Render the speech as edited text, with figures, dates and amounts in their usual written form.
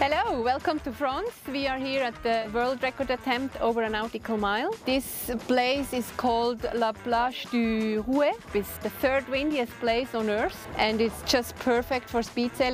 Hello, welcome to France. We are here at the world record attempt over a nautical mile. This place is called La Plage du Rouet. It's the third windiest place on earth and it's just perfect for speed sailing.